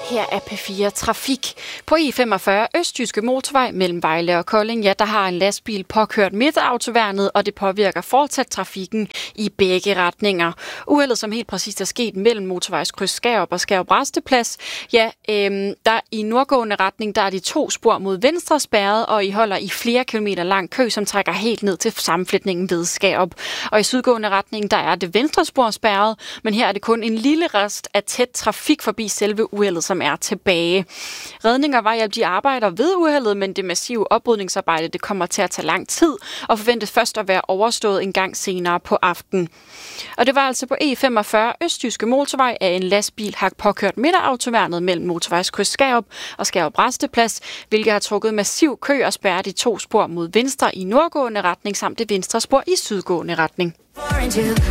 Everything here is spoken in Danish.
Her er P4 Trafik. På E45 Østjyske Motorvej mellem Vejle og Kolding, der har en lastbil påkørt midterautoværnet, og det påvirker fortsat trafikken i begge retninger. Uheldet, som helt præcist er sket mellem motorvejskryds Skærup og Skærup Rasteplads, der i nordgående retning, der er de 2 spor mod venstre spærret, og I holder i flere kilometer lang kø, som trækker helt ned til sammenfletningen ved Skærup. Og i sydgående retning, der er det venstre spor spærret, men her er det kun en lille rest af tæt trafik forbi selve uheldet, som er tilbage. Redning og Vejhjælp, de arbejder ved uheldet, men det massive oprydningsarbejde, det kommer til at tage lang tid og forventes først at være overstået en gang senere på aftenen. Og det var altså på E45 Østjyske Motorvej, at en lastbil har påkørt midterautoværnet mellem motorvejskryds Skærup og Skærup Rasteplads, hvilket har trukket massiv kø og spærret de 2 spor mod venstre i nordgående retning samt det venstre spor i sydgående retning.